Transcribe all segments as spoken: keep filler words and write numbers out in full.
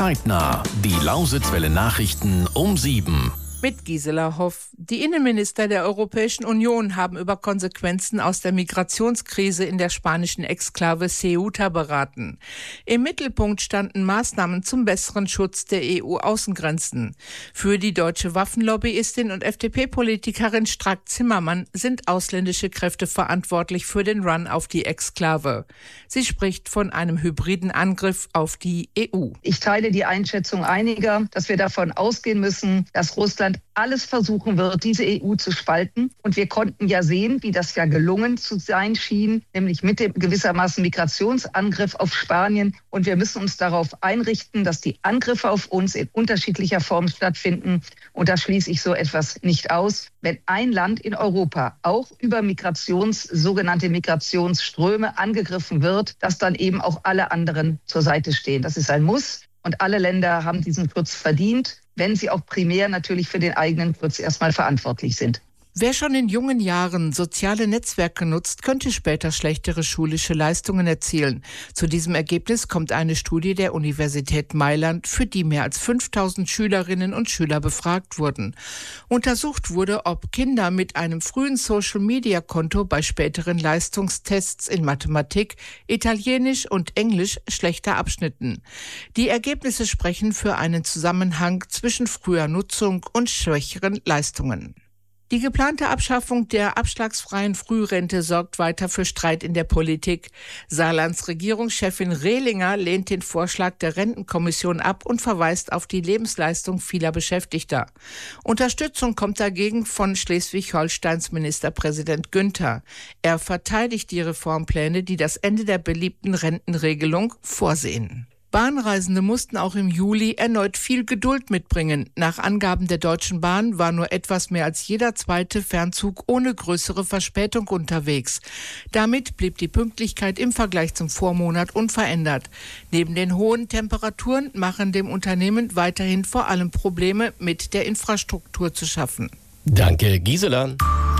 Zeitnah. Die Lausitzwelle Nachrichten um sieben. Mit Gisela Hoff. Die Innenminister der Europäischen Union haben über Konsequenzen aus der Migrationskrise in der spanischen Exklave Ceuta beraten. Im Mittelpunkt standen Maßnahmen zum besseren Schutz der E U-Außengrenzen. Für die deutsche Waffenlobbyistin und F D P-Politikerin Strack-Zimmermann sind ausländische Kräfte verantwortlich für den Run auf die Exklave. Sie spricht von einem hybriden Angriff auf die E U. Ich teile die Einschätzung einiger, dass wir davon ausgehen müssen, dass Russland alles versuchen wird, diese E U zu spalten. Und wir konnten ja sehen, wie das ja gelungen zu sein schien, nämlich mit dem gewissermaßen Migrationsangriff auf Spanien. Und wir müssen uns darauf einrichten, dass die Angriffe auf uns in unterschiedlicher Form stattfinden. Und da schließe ich so etwas nicht aus. Wenn ein Land in Europa auch über Migrations, sogenannte Migrationsströme angegriffen wird, dass dann eben auch alle anderen zur Seite stehen. Das ist ein Muss. Und alle Länder haben diesen Schutz verdient, wenn sie auch primär natürlich für den eigenen Schutz erstmal verantwortlich sind. Wer schon in jungen Jahren soziale Netzwerke nutzt, könnte später schlechtere schulische Leistungen erzielen. Zu diesem Ergebnis kommt eine Studie der Universität Mailand, für die mehr als fünftausend Schülerinnen und Schüler befragt wurden. Untersucht wurde, ob Kinder mit einem frühen Social-Media-Konto bei späteren Leistungstests in Mathematik, Italienisch und Englisch schlechter abschnitten. Die Ergebnisse sprechen für einen Zusammenhang zwischen früher Nutzung und schwächeren Leistungen. Die geplante Abschaffung der abschlagsfreien Frührente sorgt weiter für Streit in der Politik. Saarlands Regierungschefin Rehlinger lehnt den Vorschlag der Rentenkommission ab und verweist auf die Lebensleistung vieler Beschäftigter. Unterstützung kommt dagegen von Schleswig-Holsteins Ministerpräsident Günther. Er verteidigt die Reformpläne, die das Ende der beliebten Rentenregelung vorsehen. Bahnreisende mussten auch im Juli erneut viel Geduld mitbringen. Nach Angaben der Deutschen Bahn war nur etwas mehr als jeder zweite Fernzug ohne größere Verspätung unterwegs. Damit blieb die Pünktlichkeit im Vergleich zum Vormonat unverändert. Neben den hohen Temperaturen machen dem Unternehmen weiterhin vor allem Probleme mit der Infrastruktur zu schaffen. Danke, Gisela.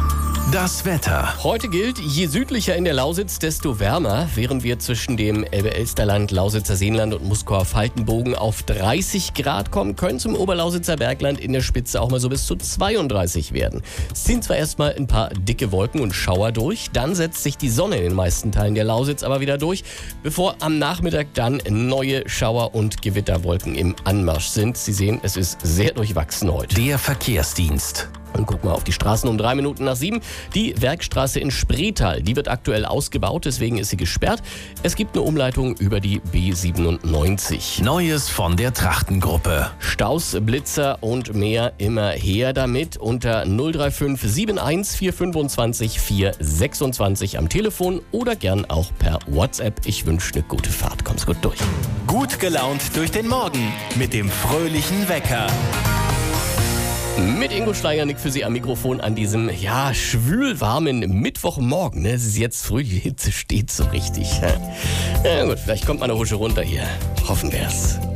Das Wetter. Heute gilt, je südlicher in der Lausitz, desto wärmer. Während wir zwischen dem Elbe-Elsterland, Lausitzer Seenland und Muskauer Faltenbogen auf dreißig Grad kommen, können zum Oberlausitzer Bergland in der Spitze auch mal so bis zu zweiunddreißig werden. Es ziehen zwar erstmal ein paar dicke Wolken und Schauer durch, dann setzt sich die Sonne in den meisten Teilen der Lausitz aber wieder durch, bevor am Nachmittag dann neue Schauer- und Gewitterwolken im Anmarsch sind. Sie sehen, es ist sehr durchwachsen heute. Der Verkehrsdienst. Und guck mal auf die Straßen um drei Minuten nach sieben. Die Werkstraße in Spreetal, die wird aktuell ausgebaut, deswegen ist sie gesperrt. Es gibt eine Umleitung über die B siebenundneunzig. Neues von der Trachtengruppe. Staus, Blitzer und mehr, immer her damit. Unter null drei fünf sieben eins vier fünfundzwanzig vier sechsundzwanzig am Telefon oder gern auch per WhatsApp. Ich wünsche eine gute Fahrt. Komm's gut durch. Gut gelaunt durch den Morgen mit dem fröhlichen Wecker. Mit Ingo Schleigernick für Sie am Mikrofon an diesem, ja, schwülwarmen Mittwochmorgen. Ne? Es ist jetzt früh, die Hitze steht so richtig. Ja, gut, vielleicht kommt mal eine Husche runter hier. Hoffen wir's.